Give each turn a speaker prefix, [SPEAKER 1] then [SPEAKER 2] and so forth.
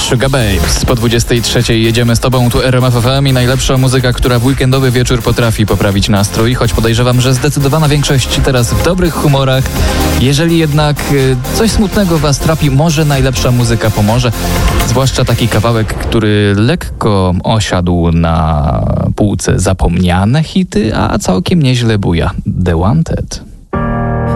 [SPEAKER 1] Sugar Babes. Po 23 jedziemy z Tobą, tu RMF FM i najlepsza muzyka, która w weekendowy wieczór potrafi poprawić nastrój, choć podejrzewam, że zdecydowana większość teraz w dobrych humorach. Jeżeli jednak coś smutnego Was trapi, może najlepsza muzyka pomoże. Zwłaszcza taki kawałek, który lekko osiadł na półce zapomniane hity, a całkiem nieźle buja. The Wanted.